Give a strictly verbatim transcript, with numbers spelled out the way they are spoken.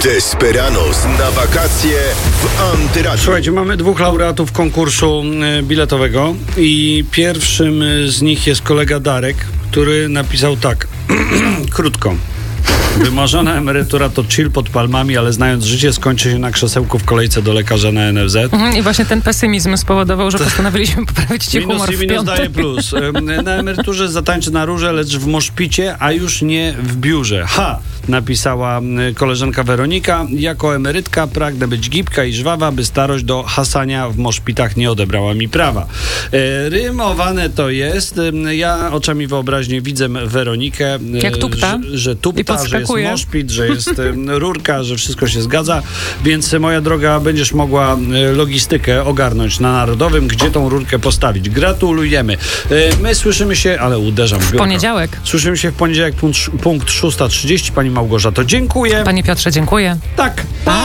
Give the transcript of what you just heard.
Desperados na wakacje w Antyradiu. Słuchajcie, mamy dwóch laureatów konkursu biletowego i pierwszym z nich jest kolega Darek, który napisał tak, krótko. Wymarzona emerytura to chill pod palmami, ale znając życie skończy się na krzesełku w kolejce do lekarza na N F Z. Mhm, I właśnie ten pesymizm spowodował, że postanowiliśmy poprawić ci Minus humor i w minus piątek. daje plus. Na emeryturze zatańczy na róże, lecz w moszpicie, a już nie w biurze. Ha! Napisała koleżanka Weronika. Jako emerytka pragnę być gibka i żwawa, by starość do hasania w moszpitach nie odebrała mi prawa. E, rymowane to jest. Ja oczami wyobraźni widzę Weronikę. Jak tupta. Że, że tupta, że jest moszpit, że jest rurka, że wszystko się zgadza. Więc moja droga, będziesz mogła logistykę ogarnąć na Narodowym, gdzie tą rurkę postawić. Gratulujemy. E, my słyszymy się, ale uderzam w W biurko. poniedziałek. Słyszymy się w poniedziałek, punkt, punkt szósta trzydzieści. Pani Małgorzato, dziękuję. Panie Piotrze, dziękuję. Tak.